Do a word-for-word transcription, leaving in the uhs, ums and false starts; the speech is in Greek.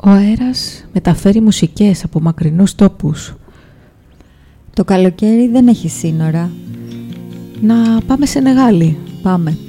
Ο αέρας μεταφέρει μουσικές από μακρινούς τόπους. Το καλοκαίρι δεν έχει σύνορα. Να πάμε σε Νεγάλη. Πάμε.